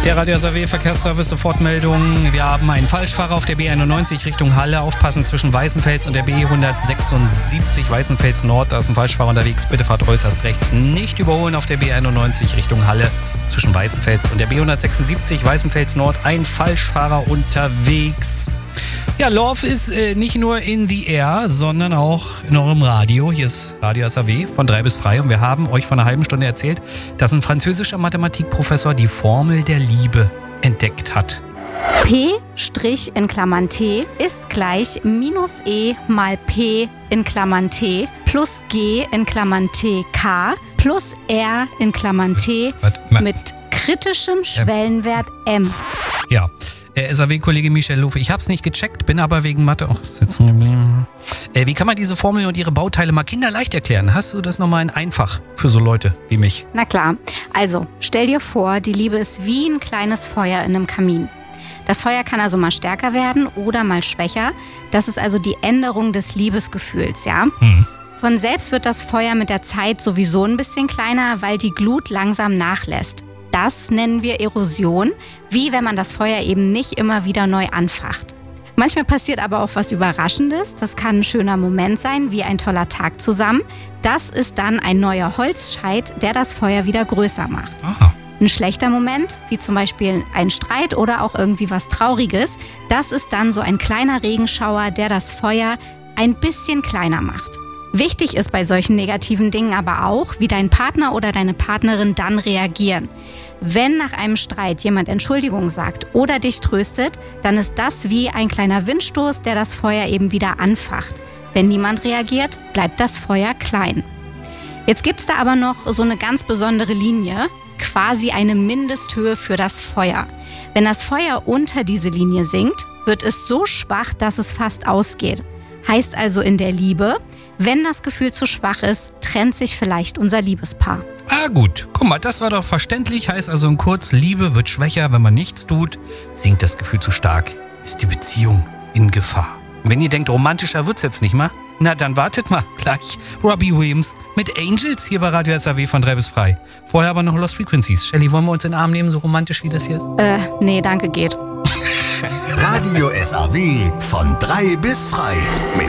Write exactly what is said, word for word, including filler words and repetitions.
Der Radio S A W Verkehrsservice Sofortmeldung. Wir haben einen Falschfahrer auf der B einundneunzig Richtung Halle. Aufpassen zwischen Weißenfels und der B hundertsechsundsiebzig Weißenfels Nord. Da ist ein Falschfahrer unterwegs. Bitte fahrt äußerst rechts. Nicht überholen auf der B einundneunzig Richtung Halle. Zwischen Weißenfels und der B hundertsechsundsiebzig Weißenfels Nord. Ein Falschfahrer unterwegs. Ja, Love ist äh, nicht nur in the air, sondern auch in eurem Radio. Hier ist Radio S A W von drei bis frei und wir haben euch vor einer halben Stunde erzählt, dass ein französischer Mathematikprofessor die Formel der Liebe entdeckt hat. P' in Klammern T ist gleich minus E mal P in Klammern T plus G in Klammern T K plus R in Klammern T mit kritischem Schwellenwert M. Ja. S A W-Kollege Michel Lufe. Ich habe es nicht gecheckt, bin aber wegen Mathe auch sitzen geblieben. Äh, wie kann man diese Formel und ihre Bauteile mal kinderleicht erklären? Hast du das nochmal in einfach für so Leute wie mich? Na klar. Also, stell dir vor, die Liebe ist wie ein kleines Feuer in einem Kamin. Das Feuer kann also mal stärker werden oder mal schwächer. Das ist also die Änderung des Liebesgefühls, ja? Mhm. Von selbst wird das Feuer mit der Zeit sowieso ein bisschen kleiner, weil die Glut langsam nachlässt. Das nennen wir Erosion, wie wenn man das Feuer eben nicht immer wieder neu anfacht. Manchmal passiert aber auch was Überraschendes. Das kann ein schöner Moment sein, wie ein toller Tag zusammen. Das ist dann ein neuer Holzscheit, der das Feuer wieder größer macht. Aha. Ein schlechter Moment, wie zum Beispiel ein Streit oder auch irgendwie was Trauriges, das ist dann so ein kleiner Regenschauer, der das Feuer ein bisschen kleiner macht. Wichtig ist bei solchen negativen Dingen aber auch, wie dein Partner oder deine Partnerin dann reagieren. Wenn nach einem Streit jemand Entschuldigung sagt oder dich tröstet, dann ist das wie ein kleiner Windstoß, der das Feuer eben wieder anfacht. Wenn niemand reagiert, bleibt das Feuer klein. Jetzt gibt's da aber noch so eine ganz besondere Linie, quasi eine Mindesthöhe für das Feuer. Wenn das Feuer unter diese Linie sinkt, wird es so schwach, dass es fast ausgeht. Heißt also in der Liebe, wenn das Gefühl zu schwach ist, trennt sich vielleicht unser Liebespaar. Ah gut, guck mal, das war doch verständlich. Heißt also in kurz, Liebe wird schwächer, wenn man nichts tut. Sinkt das Gefühl zu stark, ist die Beziehung in Gefahr. Und wenn ihr denkt, romantischer wird's jetzt nicht mal, na dann wartet mal gleich. Robbie Williams mit Angels hier bei Radio S A W von drei bis frei. Vorher aber noch Lost Frequencies. Shelly, wollen wir uns in den Arm nehmen, so romantisch wie das hier ist? Äh, nee, danke, geht. Radio S A W von drei bis frei mit